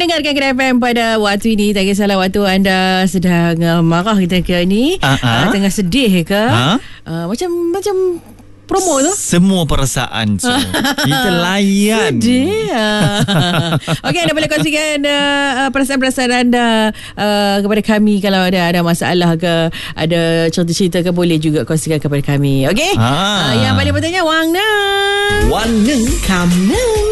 mendengarkan Kedah FM pada waktu ini. Tak kisahlah waktu anda sedang marah kita ke ni, tengah sedih ke, macam promo tu. Semua perasaan tu kita layan. Sedih. Okey, anda boleh kongsikan perasaan-perasaan anda kepada kami. Kalau ada masalah ke, ada cerita-cerita ke, boleh juga kongsikan kepada kami. Okey. Yang paling pentingnya Wang Neng Kam Neng.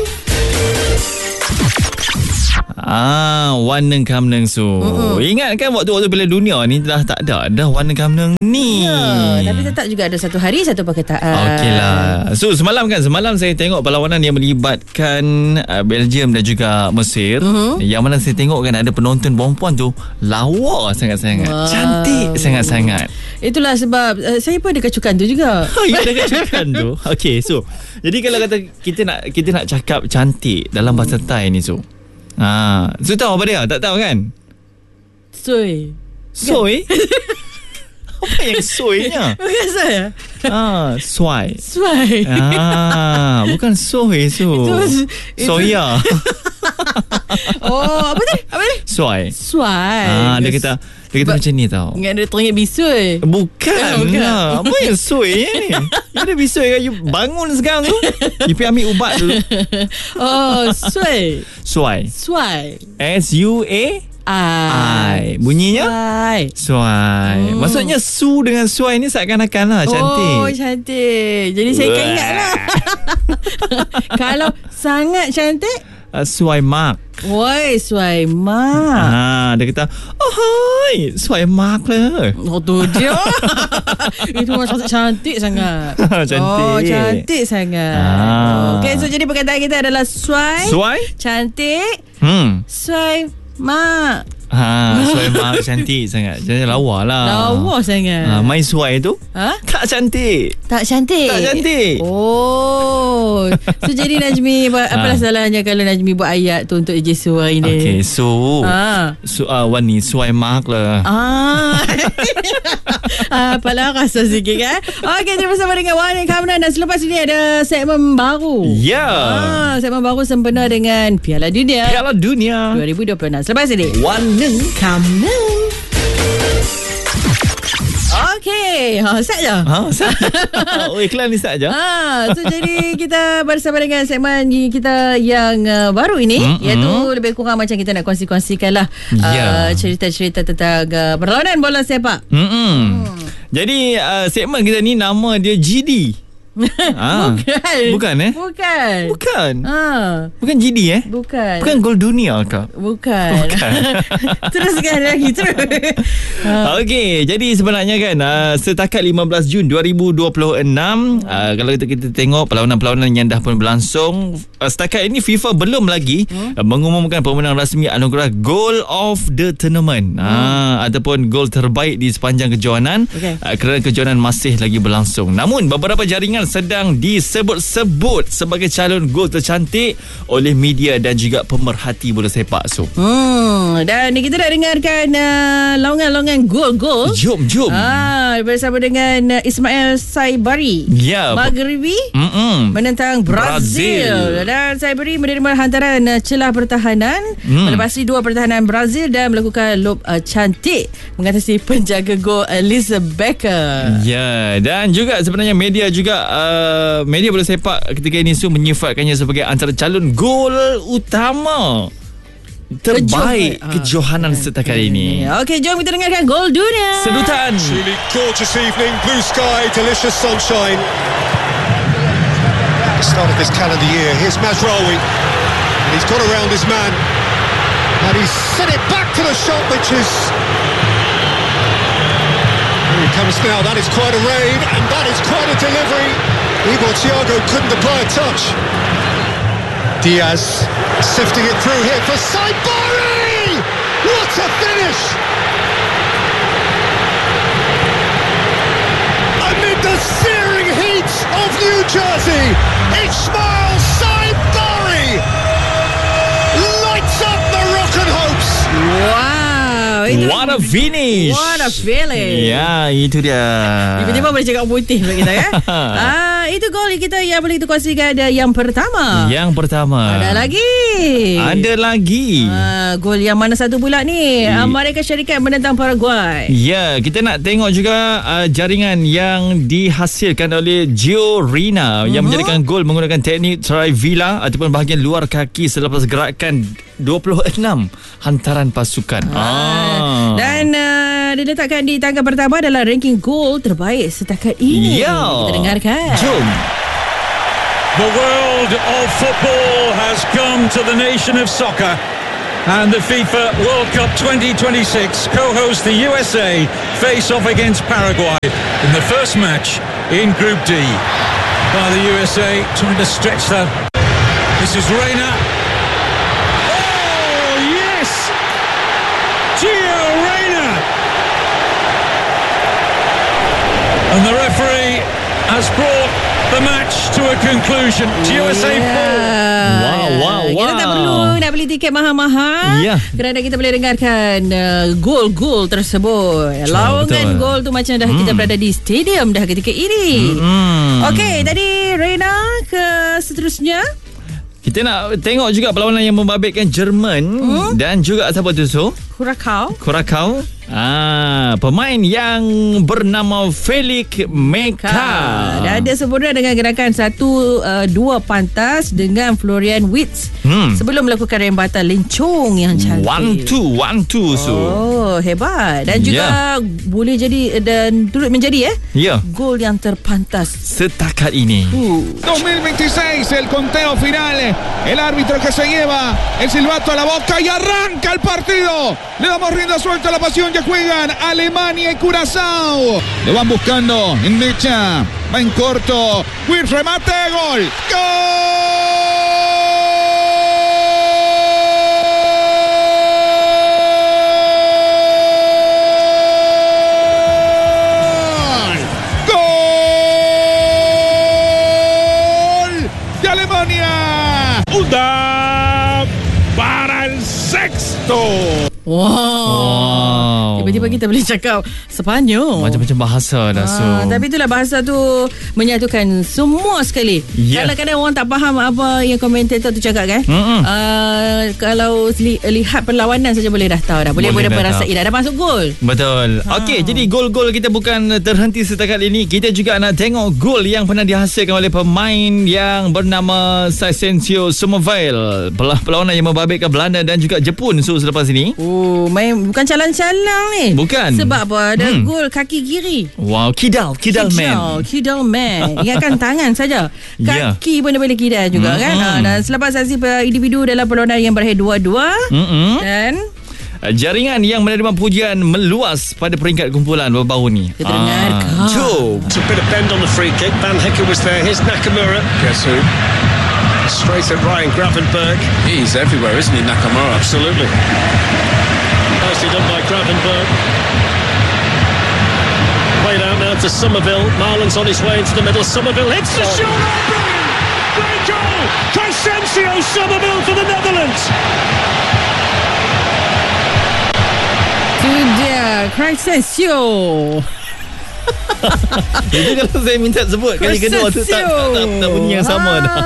Wan Neng Kam Neng su. Ingat kan waktu Piala Dunia ni dah tak ada Wan Neng Kam Neng ni. Tapi tetap juga ada satu hari satu perkataan. Okeylah. So semalam saya tengok perlawanan yang melibatkan Belgium dan juga Mesir. Yang mana saya tengok kan ada penonton perempuan tu lawa sangat-sangat. Cantik sangat-sangat. Itulah sebab saya pun ada kecukan tu juga. Ya, ada kecukan tu. Okey, so jadi kalau kata kita nak cakap cantik dalam bahasa Thai ni, so tahu apa dia? Tak tahu kan? Soy. Apa yang soynya? Bukan soy ya? Soy. Bukan soy tu. Soya. Apa ni? Soy. Dia kata macam ni tau. Ingat dia teringin bisui. Bukan. Apa yang soy ni? Ada bisui kan? You bangun sekarang tu, you pergi ambil ubat dulu. Soy. S-U-A-I. Bunyinya? Suai. Maksudnya su dengan suai ni seakan-akan lah cantik. Oh, cantik. Jadi saya ingat lah. Kalau sangat cantik, suai mak. Woi, suai mak. Dia kata, hai, suai mak lah. Tu dia. Itu macam cantik sangat. Cantik sangat. Okay, so jadi perkataan kita adalah suai, cantik, suai mak. Suai mak cantik sangat. Jadi lawa lah. Lawa sangat. Mai suai tu tak cantik. So jadi Najmi, apalah salahnya kalau Najmi buat ayat tu untuk Yesus hari ni. Okay, so Wan ni suai mak lah. Apalah rasa sikit kan. Okay, terima bersama dengan Wan Neng Kam Neng. Dan selepas ini ada segmen baru. Segmen baru sempena dengan Piala Dunia 2026. Selepas ini Wan Neng Kam Neng. Okey, start je. Iklan ni start je. So jadi kita bersama dengan segmen kita yang baru ini, iaitu lebih kurang macam kita nak kongsi-kongsikan lah cerita-cerita tentang perlawanan bola sepak. Jadi segmen kita ni nama dia GD. Bukan. Bukan GD Bukan Gol Dunia ke? Bukan. Teruskan lagi. Okey, jadi sebenarnya kan setakat 15 Jun 2026, kalau kita tengok perlawanan-perlawanan yang dah pun berlangsung, setakat ini FIFA belum lagi mengumumkan pemenang rasmi anugerah Goal of the Tournament ataupun gol terbaik di sepanjang kejohanan, kerana kejohanan masih lagi berlangsung. Namun beberapa jaringan sedang disebut-sebut sebagai calon gol tercantik oleh media dan juga pemerhati bola sepak. Dan kita nak dengarkan laungan-laungan gol-gol. Jom. Bersama dengan Ismail Saibari, Maghribi menentang Brazil. Dan Saibari menerima hantaran celah pertahanan, melepasi 2 pertahanan Brazil dan melakukan lob cantik mengatasi penjaga gol Alisson Becker. Dan juga sebenarnya media bola sepak ketika ini menyifatkannya sebagai antara calon gol utama terbaik kejohanan setakat ini. Okey, jom kita dengarkan gol dunia. Sedutan. Truly gorgeous evening, blue sky, delicious sunshine. At the start of this calendar year, here's Mazraoui. And he's got around his man. And he's sent it back to the shot, which is... Here he comes now, that is quite a raid, and that is quite a delivery. Igor Thiago couldn't apply a touch. Diaz sifting it through here for Saibari! What a finish! Amid the searing heat of New Jersey, Ismail Saibari lights up Moroccan hopes. Wow. What a finish. What a feeling. Ya, itu dia. Tiba-tiba boleh cakap putih bagi kita kan. Itu gol kita yang boleh kita kongsikan. Ada yang pertama. Ada lagi. Gol yang mana satu pula ni? Amerika Syarikat menentang Paraguay. Ya, kita nak tengok juga jaringan yang dihasilkan oleh Gio Reyna yang menjadikan gol menggunakan teknik trivela ataupun bahagian luar kaki selepas gerakan 26 hantaran pasukan. Dan diletakkan di tangga pertama dalam ranking gol terbaik setakat ini. Kita dengarkan. Jom. The world of football has come to the nation of soccer, and the FIFA World Cup 2026 co-host the USA face off against Paraguay in the first match in Group D. The USA trying to stretch that. This is Reyna. Oh yes, Gio Reyna, and the referee has brought the match to a conclusion. USA Wow. Kita tak perlu nak beli tiket mahal-mahal kerana kita boleh dengarkan gol-gol tersebut. Lawangan gol tu macam dah kita berada di stadium dah ketika ini. Okey, tadi Reyna ke seterusnya. Kita nak tengok juga perlawanan yang membabitkan Jerman dan juga siapa tu so? Curacao. Pemain yang bernama Felix Meka. Dan dia sempurna dengan gerakan 1-2 pantas dengan Florian Wirtz sebelum melakukan rembatan lencong yang cantik. 1-2 so. Hebat. Dan juga boleh jadi dan turut menjadi gol yang terpantas setakat ini. 2026 el conteo final. El árbitro que se lleva el silbato a la boca y arranca el partido. Le damos rienda suelta a la pasión que juegan Alemania y Curazao. Lo van buscando en derecha. Va en corto. Wirtz remate. Gol. Gol de Alemania. Para el sexto. Wow. Tiba-tiba kita boleh cakap Sepanyol. Macam-macam bahasa dah so. Tapi itulah bahasa tu menyatukan semua sekali. Kadang-kadang orang tak faham apa yang komentator tu cakap kan. Kalau lihat perlawanan saja boleh dah tahu dah. Boleh merasai dah masuk gol. Betul. Okey, jadi gol-gol kita bukan terhenti setakat ini. Kita juga nak tengok gol yang pernah dihasilkan oleh pemain yang bernama Saisencio Somerville. Perlawanan yang membabitkan Belanda dan juga Jepun so selepas ini. Main bukan calang-calang ni. Bukan. Sebab apa? Ada gol kaki kiri. Wow, kidal man. Ingatkan tangan saja. Kaki pun dia boleh kidal juga kan. Dan selepas aksi individu dalam perlawanan yang berakhir 2-2 dan jaringan yang menerima pujian meluas pada peringkat kumpulan baru-baru ni. Kita dengarkan. Jom. It's a bit of bend on the free kick. Van Hecker was there. Here's Nakamura. Guess who? Straight at Ryan Gravenberg. He's everywhere, isn't he, Nakamura? Absolutely. Nicely done by Gravenberg. Played out now to Somerville. Marlon's on his way into the middle. Somerville hits the shot. Brilliant! Great goal! Crescencio Somerville for the Netherlands. Itu dia Crescencio. Itu kalau saya minta sebut kali kedua tu tak bunyi yang sama dah.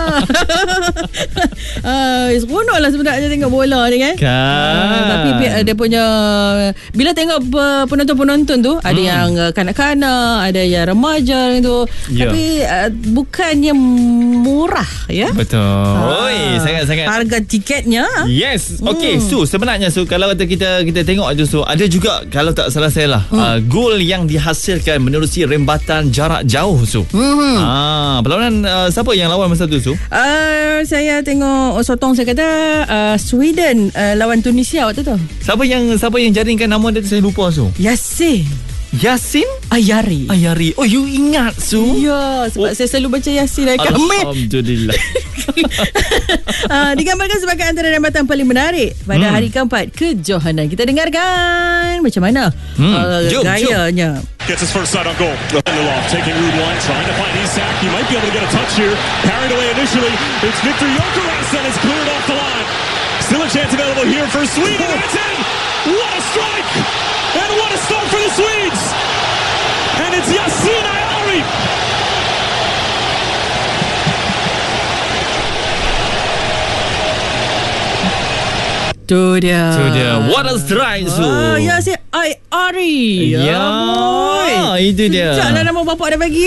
Seronok lah sebenarnya tengok bola ni kan. Tapi dia punya bila tengok penonton-penonton tu ada yang kanak-kanak, ada yang remaja tu. Tapi bukannya murah ya. Betul. Sangat-sangat harga tiketnya. Yes. Okey, so sebenarnya kalau kita tengok aja ada juga kalau tak salah saya lah gol yang dihasilkan menerusi rembatan jarak jauh perlawanan siapa yang lawan masa tu saya tengok Sotong saya kata Sweden lawan Tunisia waktu tu. Siapa yang jaringkan nama dia saya lupa Yasin Ayari. Oh, you ingat Ya, sebab saya selalu baca Yasin Alhamdulillah. Digambarkan sebagai antara rembatan paling menarik pada hari keempat kejohanan. Kita dengarkan macam mana gayanya. Gets his first shot on goal. Lindelof taking rude line, trying to find Isak. He might be able to get a touch here. Carried away initially. It's Victor Gyökeres that is cleared off the line. Still a chance available here for Sweden. It's in. What a strike! And what a start for the Swedes! And it's Yasin Ayari. Tu dia. What a strike tu. Ya, si Ari. Ya, itu dia. Sekejap lah nama bapak dah bagi.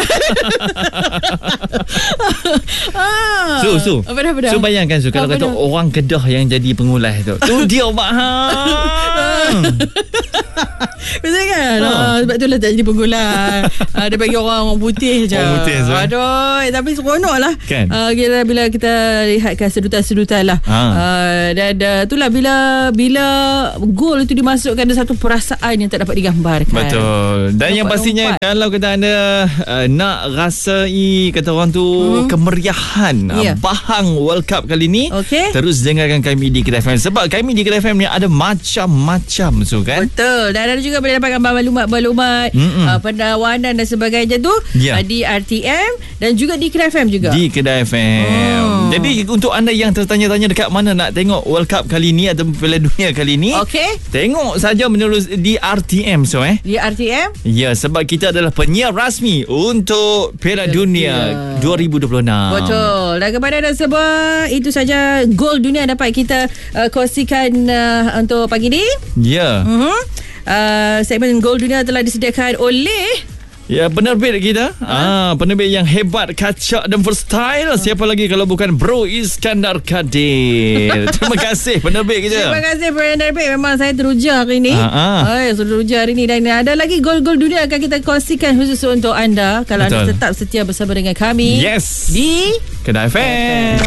So bayangkan kalau kata orang Kedah yang jadi pengulas tu. Tu dia Mak Hang. Betul kan? Sebab tu lah tak jadi pengulas. Dia bagi orang putih je. Aduh, tapi seronok lah kan? Bila kita lihatkan sedutan-sedutan lah. Dan itulah bila gol itu dimasukkan, ada satu perasaan yang tak dapat digambarkan. Betul. Dan yang pastinya kalau kata anda nak rasai kata orang tu kemeriahan bahang World Cup kali ni, terus dengarkan kami di Kedah FM. Sebab kami di Kedah FM ni ada macam-macam so kan. Betul. Dan ada juga boleh dapatkan maklumat pendawanan dan sebagainya tu di RTM dan juga di Kedah FM juga. Di Kedah FM. Jadi untuk anda yang tertanya-tanya dekat mana nak tengok World Cup kali ni atau Piala Dunia kali ni, tengok saja menerus di RTM di RTM. Ya, sebab kita adalah penyiar rasmi untuk Piala Dunia 2026. Betul. Dan kepada anda semua, itu saja gol dunia dapat kita kongsikan untuk pagi ni. Ya. Segmen gol dunia telah disediakan oleh penerbit kita. Penerbit yang hebat, kacak dan versatile. Siapa lagi kalau bukan Bro Iskandar Kadir. Terima kasih penerbit kita. Terima kasih penerbit. Memang saya teruja hari ni. Teruja hari ni. Dan ada lagi gol-gol dunia akan kita kongsikan khusus untuk anda kalau anda tetap setia bersama dengan kami. Yes. Di Kedah FM.